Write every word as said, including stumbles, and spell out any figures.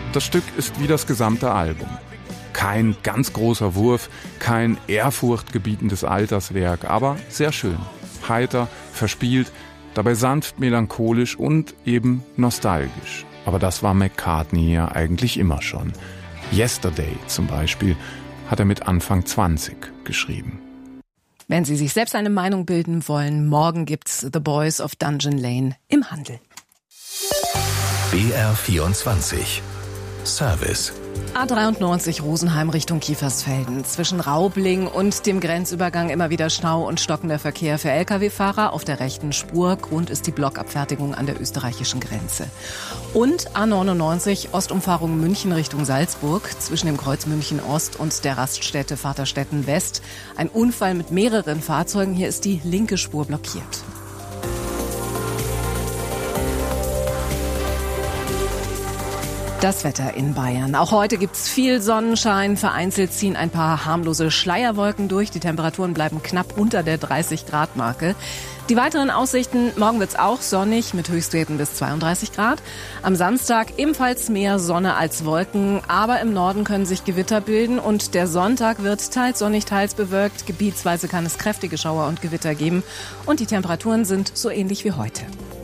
Das Stück ist wie das gesamte Album. Kein ganz großer Wurf, kein ehrfurchtgebietendes Alterswerk, aber sehr schön. Heiter, verspielt, dabei sanft melancholisch und eben nostalgisch. Aber das war McCartney ja eigentlich immer schon. Yesterday zum Beispiel hat er mit Anfang zwanzig geschrieben. Wenn Sie sich selbst eine Meinung bilden wollen, morgen gibt's The Boys of Dungeon Lane im Handel. B R vierundzwanzig Service. A dreiundneunzig Rosenheim Richtung Kiefersfelden. Zwischen Raubling und dem Grenzübergang immer wieder Stau und stockender Verkehr für Lkw-Fahrer auf der rechten Spur. Grund ist die Blockabfertigung an der österreichischen Grenze. Und A neunundneunzig Ostumfahrung München Richtung Salzburg. Zwischen dem Kreuz München Ost und der Raststätte Vaterstetten West. Ein Unfall mit mehreren Fahrzeugen. Hier ist die linke Spur blockiert. Das Wetter in Bayern. Auch heute gibt's viel Sonnenschein. Vereinzelt ziehen ein paar harmlose Schleierwolken durch. Die Temperaturen bleiben knapp unter der dreißig Grad Marke. Die weiteren Aussichten: Morgen wird's auch sonnig mit Höchstwerten bis zweiunddreißig Grad. Am Samstag ebenfalls mehr Sonne als Wolken. Aber im Norden können sich Gewitter bilden. Und der Sonntag wird teils sonnig, teils bewölkt. Gebietsweise kann es kräftige Schauer und Gewitter geben. Und die Temperaturen sind so ähnlich wie heute.